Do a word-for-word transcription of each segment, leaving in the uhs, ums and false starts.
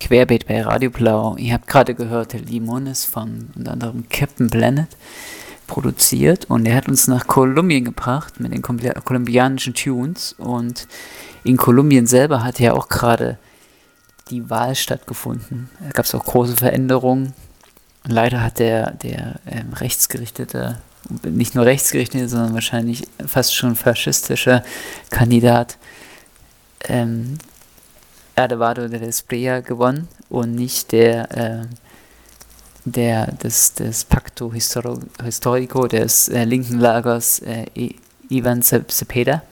Querbeet bei Radio Blau. Ihr habt gerade gehört, der Limon ist von unter anderem Captain Planet produziert und er hat uns nach Kolumbien gebracht mit den kolumbianischen Tunes und in Kolumbien selber hat ja auch gerade die Wahl stattgefunden. Da gab es auch große Veränderungen. Leider hat der, der ähm, rechtsgerichtete, nicht nur rechtsgerichtete, sondern wahrscheinlich fast schon faschistische Kandidat ähm, Eduardo de Espriella gewonnen und nicht der, äh, der des, des Pacto Histori- Histórico des äh, linken Lagers äh, Iván Cepeda.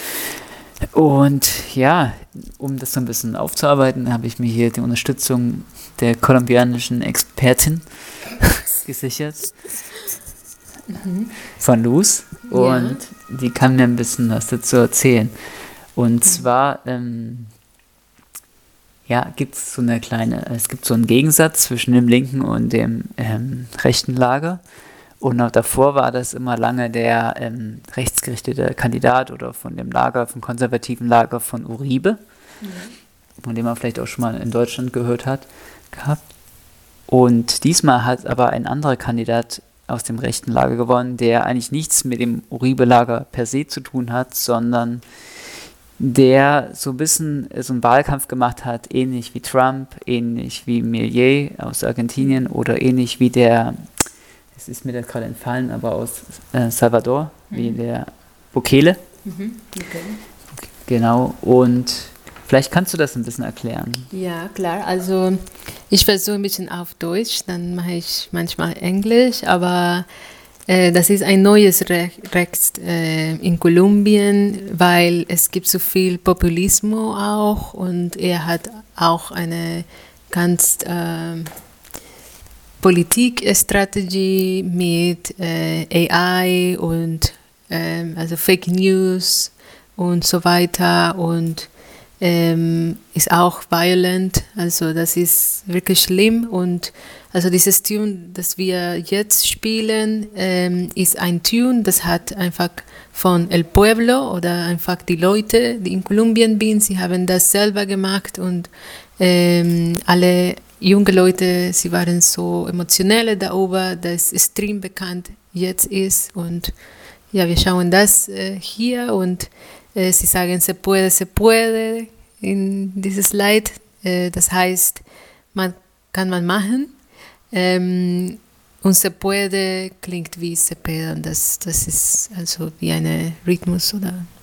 Und ja, um das so ein bisschen aufzuarbeiten, habe ich mir hier die Unterstützung der kolumbianischen Expertin gesichert, mhm. von Luz. Und ja. Die kann mir ein bisschen was dazu erzählen. Und mhm. zwar, ähm, ja, gibt es so eine kleine, es gibt so einen Gegensatz zwischen dem linken und dem ähm, rechten Lager. Und auch davor war das immer lange der ähm, rechtsgerichtete Kandidat oder von dem Lager, vom konservativen Lager von Uribe, mhm. von dem man vielleicht auch schon mal in Deutschland gehört hat, gehabt. Und diesmal hat aber ein anderer Kandidat aus dem rechten Lager gewonnen, der eigentlich nichts mit dem Uribe-Lager per se zu tun hat, sondern der so ein bisschen so einen Wahlkampf gemacht hat, ähnlich wie Trump, ähnlich wie Milei aus Argentinien oder ähnlich wie der, es ist mir da gerade entfallen, aber aus äh, Salvador, mhm. wie der Bukele. Mhm. Okay. Genau, und vielleicht kannst du das ein bisschen erklären. Ja, klar, also ich versuche ein bisschen auf Deutsch, dann mache ich manchmal Englisch, aber äh, das ist ein neues Re- Recht äh, in Kolumbien, weil es gibt so viel Populismus auch und er hat auch eine ganz äh, Politikstrategie mit äh, A I und äh, also Fake News und so weiter und ähm, ist auch violent, also das ist wirklich schlimm und also dieses Tune, das wir jetzt spielen, ähm, ist ein Tune, das hat einfach von El Pueblo oder einfach die Leute, die in Kolumbien sind, sie haben das selber gemacht und ähm, alle junge Leute, sie waren so emotional darüber, dass es extrem bekannt jetzt ist und ja, wir schauen das äh, hier und äh, sie sagen, se puede, se puede in dieses Lied, äh, das heißt, man kann man machen ähm, und se puede klingt wie Cepeda, das, das ist also wie ein Rhythmus oder